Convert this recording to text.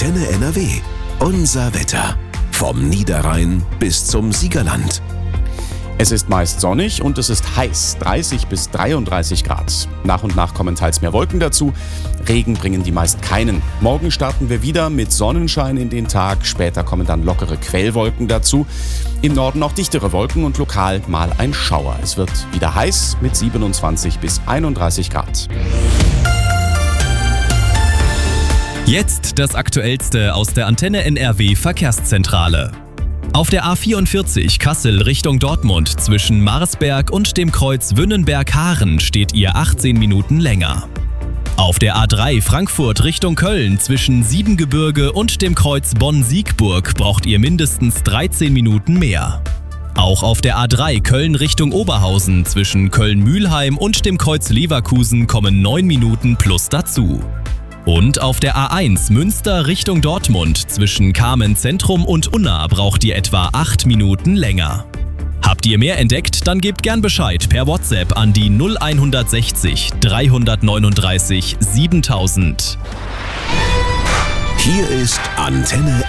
Antenne NRW. Unser Wetter. Vom Niederrhein bis zum Siegerland. Es ist meist sonnig und es ist heiß, 30 bis 33 Grad. Nach und nach kommen teils mehr Wolken dazu. Regen bringen die meist keinen. Morgen starten wir wieder mit Sonnenschein in den Tag. Später kommen dann lockere Quellwolken dazu. Im Norden auch dichtere Wolken und lokal mal ein Schauer. Es wird wieder heiß mit 27 bis 31 Grad. Jetzt das Aktuellste aus der Antenne NRW Verkehrszentrale. Auf der A44 Kassel Richtung Dortmund zwischen Marsberg und dem Kreuz Wünnenberg-Haaren steht ihr 18 Minuten länger. Auf der A3 Frankfurt Richtung Köln zwischen Siebengebirge und dem Kreuz Bonn-Siegburg braucht ihr mindestens 13 Minuten mehr. Auch auf der A3 Köln Richtung Oberhausen zwischen Köln-Mülheim und dem Kreuz Leverkusen kommen 9 Minuten plus dazu. Und auf der A1 Münster Richtung Dortmund zwischen Kamen Zentrum und Unna braucht ihr etwa 8 Minuten länger. Habt ihr mehr entdeckt? Dann gebt gern Bescheid per WhatsApp an die 0160 339 7000. Hier ist Antenne